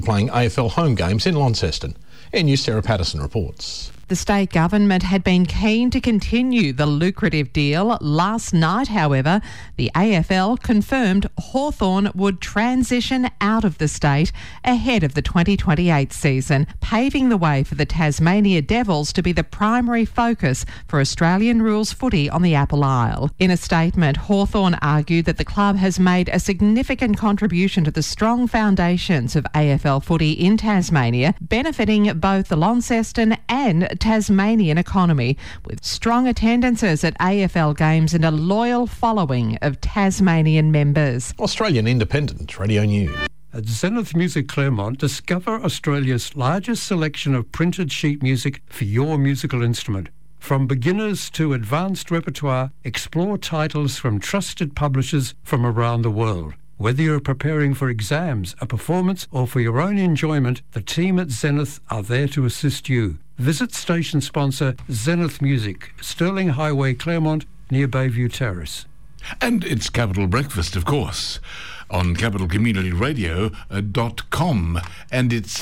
playing AFL home games in Launceston. NU's Sarah Patterson reports. The state government had been keen to continue the lucrative deal. Last night, however, the AFL confirmed Hawthorn would transition out of the state ahead of the 2028 season, paving the way for the Tasmania Devils to be the primary focus for Australian rules footy on the Apple Isle. In a statement, Hawthorn argued that the club has made a significant contribution to the strong foundations of AFL footy in Tasmania, benefiting both the Launceston and Tasmanian economy, with strong attendances at AFL games and a loyal following of Tasmanian members. Australian Independent Radio News. At Zenith Music Claremont, discover Australia's largest selection of printed sheet music for your musical instrument. From beginners to advanced repertoire, explore titles from trusted publishers from around the world. Whether you're preparing for exams, a performance, or for your own enjoyment, the team at Zenith are there to assist you. Visit station sponsor Zenith Music, Stirling Highway, Claremont, near Bayview Terrace. And it's Capital Breakfast, of course, on capitalcommunityradio.com. And it's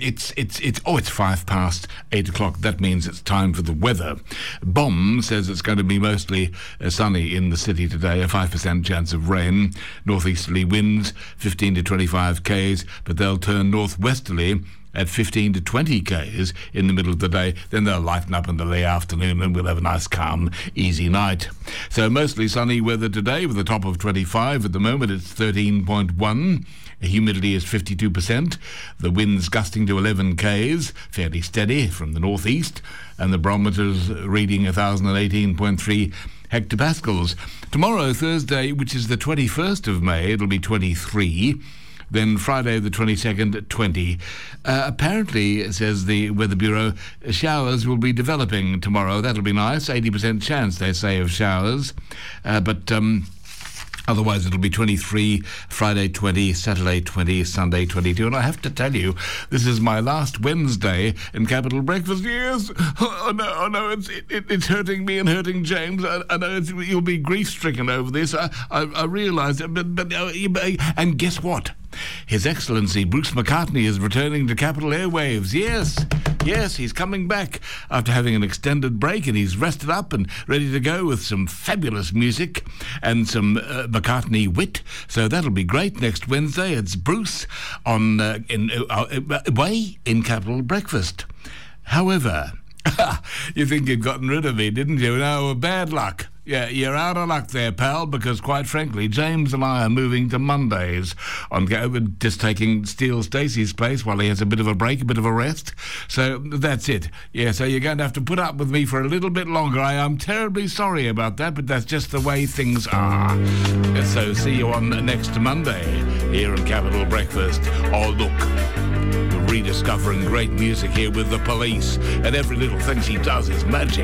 8:05. That means it's time for the weather. BOM says it's going to be mostly sunny in the city today, a 5% chance of rain. Northeasterly winds, 15 to 25 k's, but they'll turn northwesterly at 15 to 20 k's in the middle of the day. Then they'll lighten up in the late afternoon and we'll have a nice, calm, easy night. So mostly sunny weather today with a top of 25. At the moment it's 13.1. Humidity is 52%. The wind's gusting to 11 k's, fairly steady from the northeast, and the barometer's reading 1,018.3 hectopascals. Tomorrow, Thursday, which is the 21st of May, it'll be 23. Then Friday the 22nd at 20. Apparently, says the Weather Bureau, showers will be developing tomorrow. That'll be nice. 80% chance, they say, of showers. But otherwise it'll be 23, Friday 20, Saturday 20, Sunday 22. And I have to tell you, this is my last Wednesday in Capital Breakfast. Yes, oh no, it's hurting me and hurting James. I know you'll be grief-stricken over this. I realise it, but and guess what? His Excellency Bruce McCartney is returning to Capital Airwaves. Yes, he's coming back after having an extended break, and he's rested up and ready to go with some fabulous music and some McCartney wit. So that'll be great next Wednesday. It's Bruce on in Capital Breakfast. However, you think you'd gotten rid of me, didn't you? No, bad luck. Yeah, you're out of luck there, pal, because quite frankly, James and I are moving to Mondays on just taking Steele Stacey's place while he has a bit of a break, a bit of a rest. So that's it. Yeah, so you're going to have to put up with me for a little bit longer. I am terribly sorry about that, but that's just the way things are. So see you on next Monday here on Capital Breakfast. Oh, look, rediscovering great music here with The Police, and every little thing she does is magic.